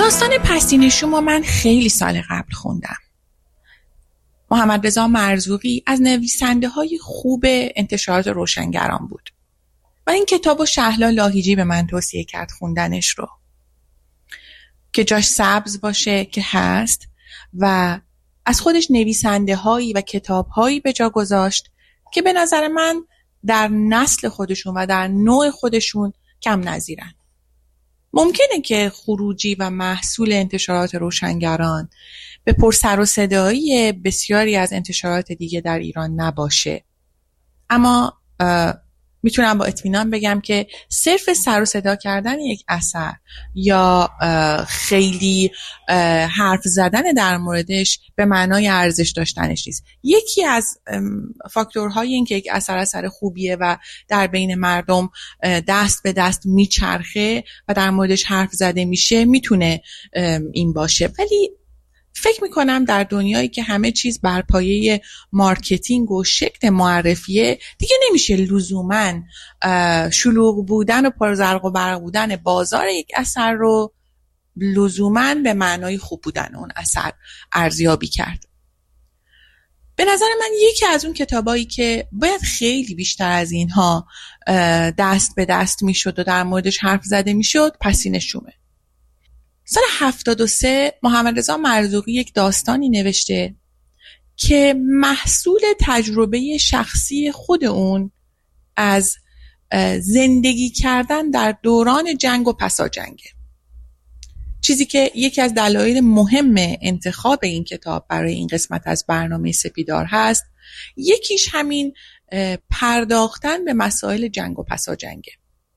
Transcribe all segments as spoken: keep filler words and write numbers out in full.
داستان پستین شوم رو من خیلی سال قبل خوندم. محمد رضا مرزوقی از نویسنده های خوب انتشارات روشنگران بود و این کتاب رو شهلا لاهیجی به من توصیه کرد خوندنش رو، که جاش سبز باشه که هست و از خودش نویسنده هایی و کتاب هایی به جا گذاشت که به نظر من در نسل خودشون و در نوع خودشون کم نظیرن. ممکنه که خروجی و محصول انتشارات روشنگران به پر سر و صدایی بسیاری از انتشارات دیگه در ایران نباشه، اما میتونم با اطمینان بگم که صرف سر و صدا کردن یک اثر یا خیلی حرف زدن در موردش به معنای ارزش داشتنش نیست. یکی از فاکتورهای این که یک اثر اثر خوبیه و در بین مردم دست به دست میچرخه و در موردش حرف زده میشه میتونه این باشه، ولی فکر میکنم در دنیایی که همه چیز بر پایه مارکتینگ و شکل معرفیه دیگه نمیشه لزوماً شلوغ بودن و پرزرق و برق بودن بازار یک اثر رو لزوماً به معنای خوب بودن اون اثر ارزیابی کرد. به نظر من یکی از اون کتابایی که باید خیلی بیشتر از اینها دست به دست میشد و در موردش حرف زده میشد پستین شومه. سال هفتاد و سه محمد رضا مرزوقی یک داستانی نوشته که محصول تجربه شخصی خود اون از زندگی کردن در دوران جنگ و پسا جنگه. چیزی که یکی از دلایل مهم انتخاب این کتاب برای این قسمت از برنامه سپیدار هست، یکیش همین پرداختن به مسائل جنگ و پسا جنگه.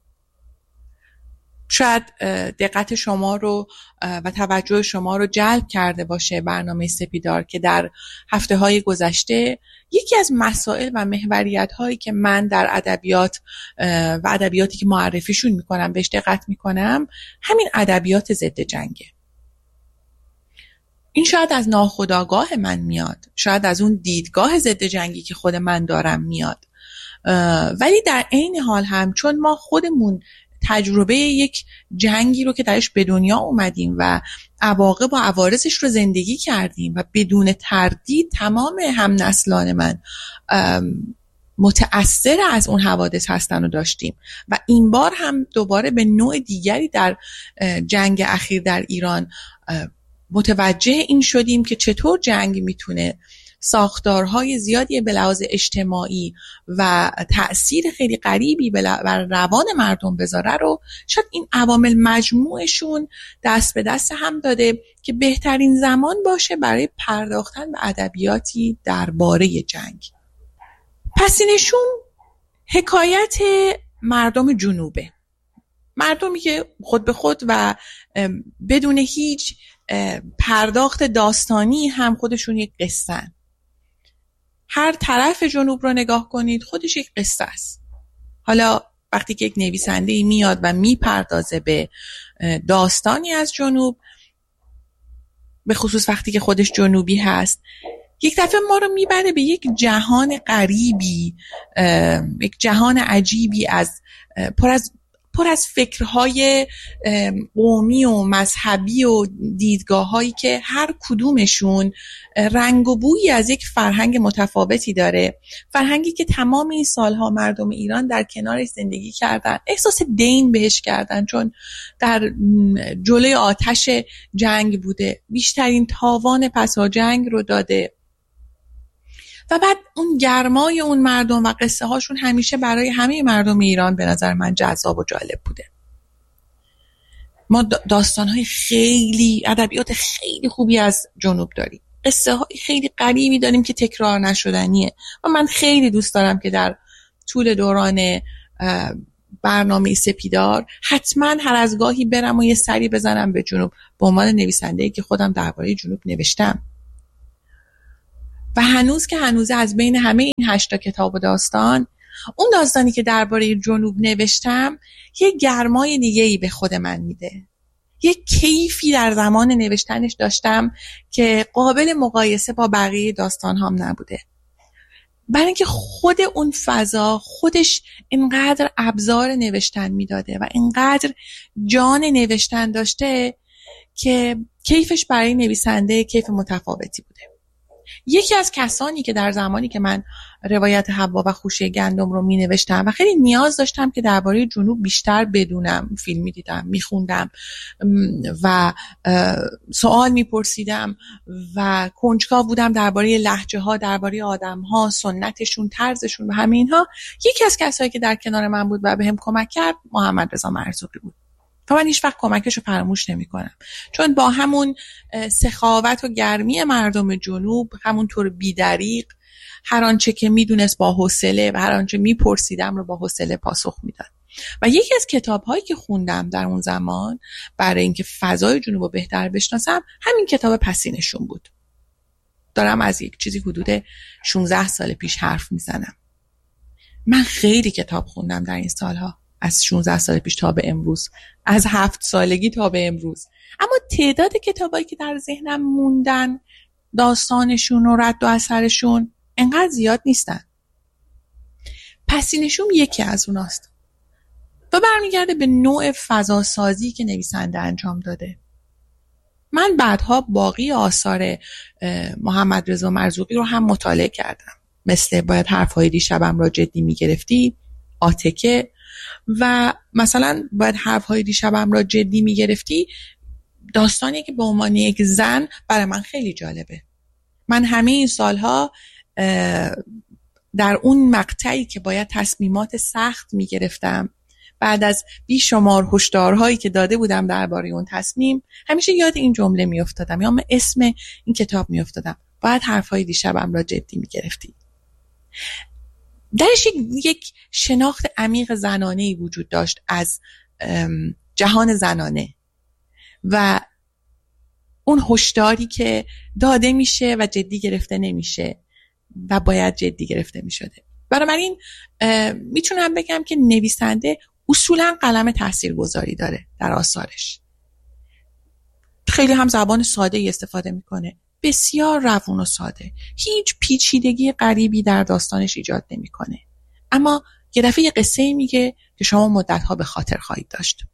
شاید دقت شما رو و توجه شما رو جلب کرده باشه برنامه سپیدار که در هفته های گذشته یکی از مسائل و محوریت هایی که من در ادبیات و ادبیاتی که معرفیشون میکنم بهش دقت میکنم همین ادبیات ضد جنگه. این شاید از ناخودآگاه من میاد، شاید از اون دیدگاه ضد جنگی که خود من دارم میاد، ولی در عین حال هم چون ما خودمون تجربه یک جنگی رو که درش به دنیا اومدیم و عواقب و عوارضش رو زندگی کردیم و بدون تردید تمام هم نسلان من متأثر از اون حوادث هستن و داشتیم و این بار هم دوباره به نوع دیگری در جنگ اخیر در ایران متوجه این شدیم که چطور جنگ میتونه ساختارهای زیادی به لحاظ اجتماعی و تأثیر خیلی غریبی بر روان مردم بذاره رو شاید این عوامل مجموعشون دست به دست هم داده که بهترین زمان باشه برای پرداختن به ادبیاتی درباره جنگ. پستین شوم حکایت مردم جنوبه، مردمی که خود به خود و بدون هیچ پرداخت داستانی هم خودشون یک قصه‌ن. هر طرف جنوب رو نگاه کنید خودش یک قصه است. حالا وقتی که یک نویسنده‌ای میاد و میپردازه به داستانی از جنوب، به خصوص وقتی که خودش جنوبی هست، یک دفعه ما رو میبره به یک جهان غریبی، یک جهان عجیبی از پر از پر از فکرهای قومی و مذهبی و دیدگاه‌هایی که هر کدومشون رنگ و بویی از یک فرهنگ متفاوتی داره، فرهنگی که تمام این سالها مردم ایران در کنارش زندگی کردن، احساس دین بهش کردن چون در جلوی آتش جنگ بوده، بیشترین تاوان پسا جنگ رو داده و بعد اون گرمای اون مردم و قصه هاشون همیشه برای همه مردم ایران به نظر من جذاب و جالب بوده. ما داستان های خیلی، ادبیات خیلی خوبی از جنوب داریم، قصه های خیلی غریبی داریم که تکرار نشدنیه و من خیلی دوست دارم که در طول دوران برنامه سپیدار حتما هر از گاهی برم و یه سری بزنم به جنوب به عنوان نویسنده‌ای که خودم درباره جنوب نوشتم و هنوز که هنوزه از بین همه این هشتا کتاب و داستان، اون داستانی که درباره جنوب نوشتم یه گرمای دیگه‌ای به خود من میده، یه کیفی در زمان نوشتنش داشتم که قابل مقایسه با بقیه داستان هم نبوده، برای اینکه خود اون فضا خودش اینقدر ابزار نوشتن میداده و اینقدر جان نوشتن داشته که کیفش برای نویسنده کیف متفاوتی بوده. یکی از کسانی که در زمانی که من روایت حوا و خوشه گندم رو می نوشتم و خیلی نیاز داشتم که درباره جنوب بیشتر بدونم، فیلمی دیدم، می خوندم و سوال می پرسیدم و کنجکاو بودم درباره لهجه ها، درباره آدم ها، سنتشون، طرزشون و همه اینها، یکی از کسایی که در کنار من بود و بهم کمک کرد محمد رضا مرزوقی بود. و من هیچ وقت کمکش رو فراموش نمی کنم، چون با همون سخاوت و گرمی مردم جنوب، همونطور بی‌دریغ، هر آنچه که میدونست با حوصله و هر آنچه میپرسیدم رو با حوصله پاسخ میداد. و یکی از کتاب‌هایی که خوندم در اون زمان برای اینکه فضای جنوب رو بهتر بشناسم، همین کتاب پسینشون بود. دارم از یک چیزی حدود شانزده سال پیش حرف میزنم. من خیلی کتاب خوندم در این سالها، از شانزده سال پیش تا به امروز، از هفت سالگی تا به امروز. اما تعداد کتابایی که در ذهنم موندن، داستانشون و رد و اثرشون انقدر زیاد نیستن. پسینشون یکی از اوناست و برمیگرده به نوع فضاسازی که نویسنده انجام داده. من بعدها باقی آثار محمد رضا مرزوقی رو هم مطالعه کردم، مثل باید حرفهای دیشبم را جدی میگرفتی، آتکه، و مثلا باید حرفهای دیشبم را جدی میگرفتی داستانی که به عنوان یک زن برای من خیلی جالبه. من همه این سالها در اون مقطعی که باید تصمیمات سخت میگرفتم، بعد از بیشمار هشدارهایی که داده بودم درباره اون تصمیم، همیشه یاد این جمله میافتادم یا اسم این کتاب میافتادم: باید حرفهای دیشبم را جدی میگرفتی. درش یک شناخت عمیق زنانه‌ای وجود داشت از جهان زنانه و اون هشداری که داده میشه و جدی گرفته نمیشه و باید جدی گرفته میشده. بنابراین میتونم بگم که نویسنده اصولا قلم تاثیرگذاری داره در آثارش. خیلی هم زبان ساده استفاده میکنه، بسیار روون و ساده، هیچ پیچیدگی غریبی در داستانش ایجاد نمیکنه، اما یه دفعه یه قصه میگه که شما مدتها به خاطر خواهید داشت.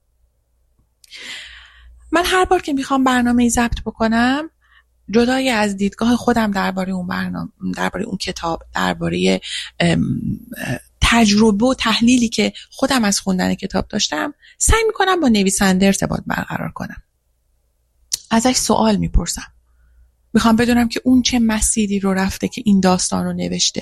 من هر بار که میخوام برنامه ضبط بکنم، جدای از دیدگاه خودم درباره اون برنامه، درباره اون کتاب، درباره تجربه و تحلیلی که خودم از خوندن کتاب داشتم، سعی میکنم با نویسنده ارتباط برقرار کنم. ازش سوال میپرسم، میخوام بدونم که اون چه مسیری رو رفته که این داستان رو نوشته.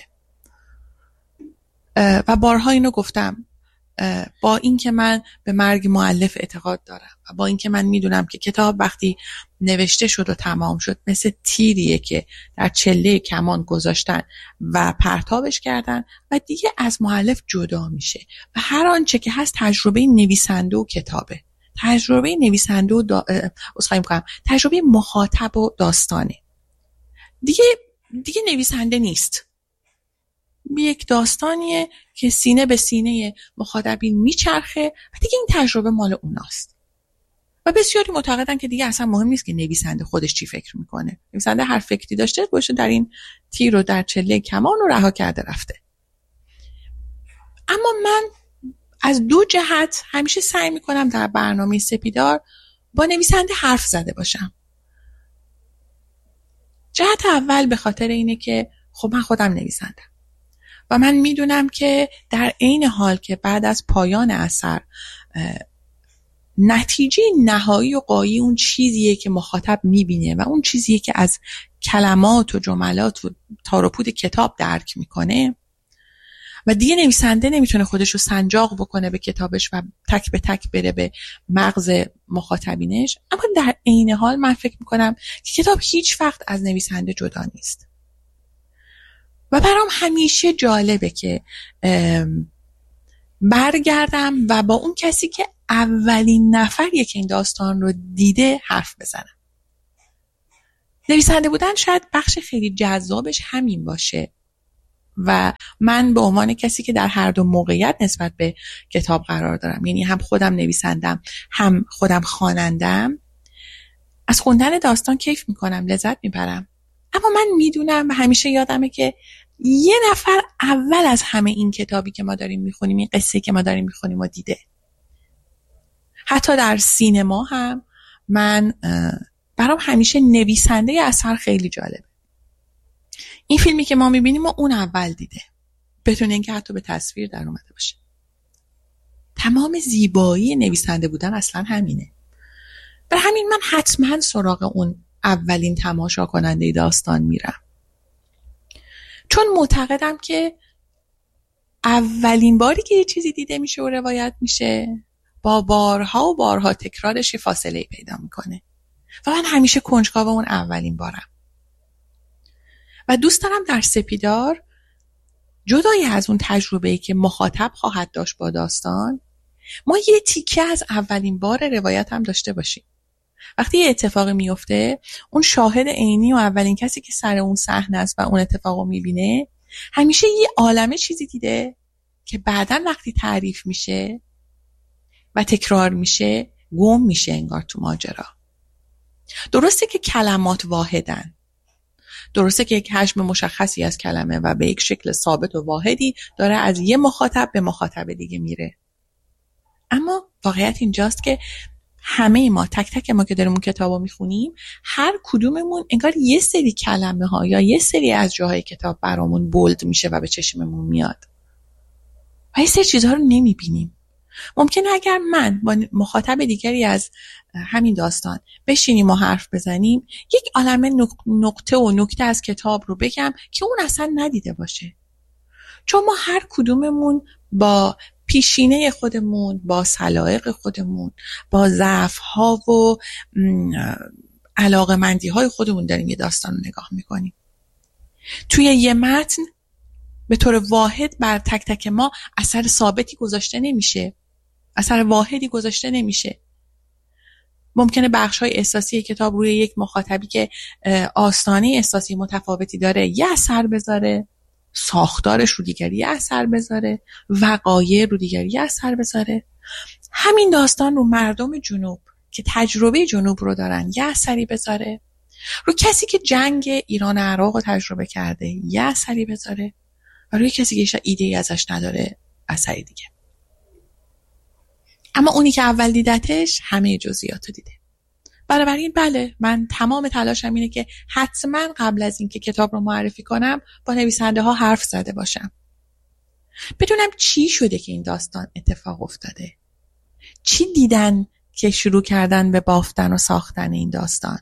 و بارها اینو گفتم، با این که من به مرگ مؤلف اعتقاد دارم و با این که من میدونم که کتاب وقتی نوشته شد و تمام شد مثل تیریه که در چله کمان گذاشتن و پرتابش کردن و دیگه از مؤلف جدا میشه و هر آنچه که هست تجربه نویسنده و کتابه، تجربه نویسنده و دا... اصخایی میکنم تجربه مخاطب و داستانه. دیگه دیگه نویسنده نیست، یک داستانیه که سینه به سینه مخاطبین میچرخه و دیگه این تجربه مال اوناست. و بسیاری معتقدن که دیگه اصلا مهم نیست که نویسنده خودش چی فکر میکنه، نویسنده هر فکری داشته باشه در این تیر و در چله کمان و رها کرده رفته. اما من از دو جهت همیشه سعی میکنم در برنامه سپیدار با نویسنده حرف زده باشم. جهت اول به خاطر اینه که خب من خودم نویسندم و من میدونم که در عین حال که بعد از پایان اثر نتیجه نهایی و غایی اون چیزیه که مخاطب میبینه و اون چیزیه که از کلمات و جملات و تار و پود کتاب درک میکنه و دیگه نویسنده نمیتونه خودش رو سنجاق بکنه به کتابش و تک به تک بره به مغز مخاطبینش. اما در عین حال من فکر میکنم که کتاب هیچ وقت از نویسنده جدا نیست و برام همیشه جالبه که برگردم و با اون کسی که اولین نفریه که این داستان رو دیده حرف بزنم. نویسنده بودن شاید بخش خیلی جذابش همین باشه و من به عنوان کسی که در هر دو موقعیت نسبت به کتاب قرار دارم، یعنی هم خودم نویسندم هم خودم خوانندم، از خوندن داستان کیف میکنم، لذت میبرم. اما من میدونم و همیشه یادمه که یه نفر اول از همه این کتابی که ما داریم میخونیم، این قصه که ما داریم میخونیم و دیده. حتی در سینما هم من برام همیشه نویسنده اثر خیلی جالبه. این فیلمی که ما میبینیم و اون اول دیده، بدون اینکه حتی به تصویر در اومده باشه. تمام زیبایی نویسنده بودن اصلا همینه. برای همین من حتما سراغ اون اولین تماشا کننده داستان میرم، چون معتقدم که اولین باری که یه چیزی دیده میشه و روایت میشه با بارها و بارها تکرارش فاصله پیدا میکنه و من همیشه کنجکاو اون اولین بارم. و دوست دارم در سپیدار جدای از اون تجربه‌ای که مخاطب خواهد داشت با داستان، ما یه تیکه از اولین بار روایت هم داشته باشیم. وقتی یه اتفاقی میفته، اون شاهد عینی و اولین کسی که سر اون صحنه است و اون اتفاقو میبینه، همیشه یه عالمه چیزی دیده که بعداً وقتی تعریف میشه و تکرار میشه گم میشه انگار تو ماجرا. درسته که کلمات واحدن، درسته که یک حجم مشخصی از کلمه و به یک شکل ثابت و واحدی داره از یه مخاطب به مخاطب دیگه میره، اما واقعیت اینجاست که همه ما، تک تک ما که داریم اون کتابو میخونیم، هر کدوممون انگار یه سری کلمه ها یا یه سری از جاهای کتاب برامون بولد میشه و به چشممون میاد و یه سری چیزها رو نمیبینیم. ممکنه اگر من با مخاطب دیگری از همین داستان بشینیم و حرف بزنیم، یک عالمه نقطه و نکته از کتاب رو بگم که اون اصلا ندیده باشه، چون ما هر کدوممون با پیشینه خودمون، با سلایق خودمون، با ضعف‌ها و علاقه‌مندی‌های خودمون داریم یه داستان رو نگاه میکنیم. توی یه متن به طور واحد بر تک تک ما اثر ثابتی گذاشته نمیشه، اثر واحدی گذاشته نمیشه. ممکنه بخش‌های احساسی کتاب روی یک مخاطبی که آستانه احساسی متفاوتی داره یه اثر بذاره، ساختارش رو دیگری یه اثر بذاره، وقایع رو دیگری یه اثر بذاره. همین داستان رو مردم جنوب که تجربه جنوب رو دارن یه اثری بذاره، رو کسی که جنگ ایران عراق رو تجربه کرده یه اثری بذاره، و روی کسی که ایشا ایده‌ای ازش نداره اثری دیگه. اما اونی که اول دیدتش همه جزئیات رو دیده. بنابراین بله، من تمام تلاشم اینه که حتما قبل از اینکه کتاب رو معرفی کنم با نویسنده ها حرف زده باشم، بدونم چی شده که این داستان اتفاق افتاده، چی دیدن که شروع کردن به بافتن و ساختن این داستان.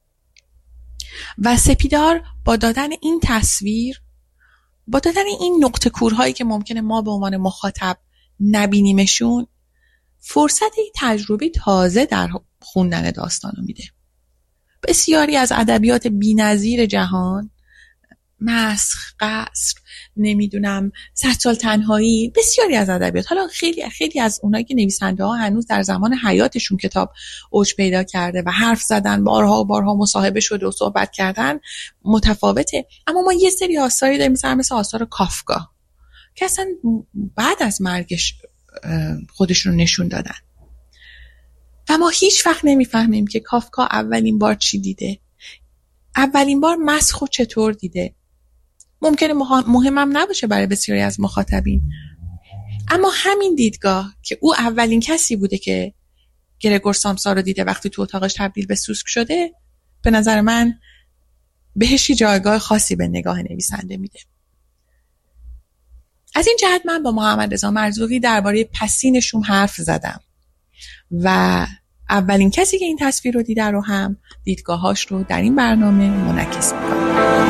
و سپیدار با دادن این تصویر، با دادن این نقطه کورهایی که ممکنه ما به عنوان مخاطب نبینیمشون، فرصت این تجربه تازه در خوندن داستان رو میده. بسیاری از ادبیات بی‌نظیر جهان، مسخ، قصر، نمیدونم صد سال تنهایی، بسیاری از ادبیات، حالا خیلی خیلی از اونایی که نویسنده ها هنوز در زمان حیاتشون کتاب اوج پیدا کرده و حرف زدن، بارها و بارها مصاحبه شده و صحبت کردن، متفاوته. اما ما یه سری آثاری داریم مثلا مثل آثار کافکا که اصلا بعد از مرگش خودشون نشون دادن و ما هیچ وقت نمیفهمیم که کافکا اولین بار چی دیده، اولین بار مسخ و چطور دیده. ممکنه مهمم نباشه برای بسیاری از مخاطبین، اما همین دیدگاه که او اولین کسی بوده که گرگور سامسا رو دیده وقتی تو اتاقش تبدیل به سوسک شده، به نظر من بهش جایگاه خاصی به نگاه نویسنده میده. از این جهت من با محمد رضا مرزوقی درباره پسین شوم حرف زدم و اولین کسی که این تصویر رو دیده رو هم دیدگاهاش رو در این برنامه منعکس می‌کنم.